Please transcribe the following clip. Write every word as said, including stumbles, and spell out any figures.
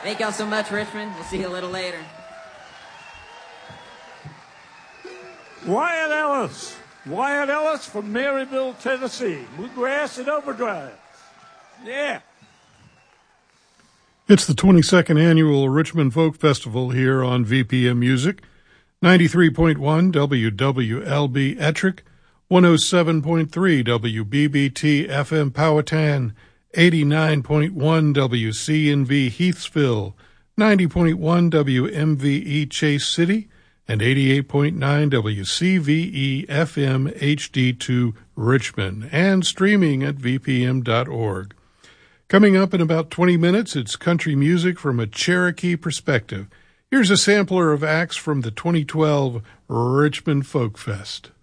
Thank y'all so much, Richmond. We'll see you a little later. Wyatt Ellis. Wyatt Ellis from Maryville, Tennessee. Bluegrass and Overdrive. Yeah. It's the twenty-second annual Richmond Folk Festival here on V P M Music. ninety-three point one W W L B Ettrick, one oh seven point three W B B T F M Powhatan, eighty-nine point one W C N V Heathsville, ninety point one W M V E Chase City, and eighty-eight point nine W C V E F M H D two Richmond, and streaming at v p m dot org. Coming up in about twenty minutes, it's country music from a Cherokee perspective. Here's a sampler of acts from the twenty twelve Richmond Folk Fest.